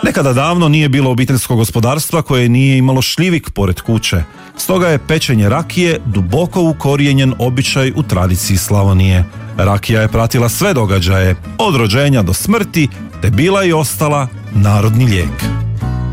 Nekada davno nije bilo obiteljskog gospodarstva koje nije imalo šljivik pored kuće. Stoga je pečenje rakije duboko ukorijenjen običaj u tradiciji Slavonije. Rakija je pratila sve događaje, od rođenja do smrti, te bila i ostala narodni lijek.